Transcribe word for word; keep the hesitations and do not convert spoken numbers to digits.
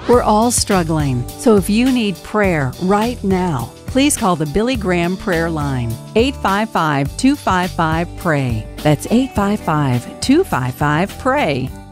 We're all struggling, so if you need prayer right now, please call the Billy Graham Prayer Line, eight five five, two five five, P R A Y. That's eight five five, two five five, P R A Y.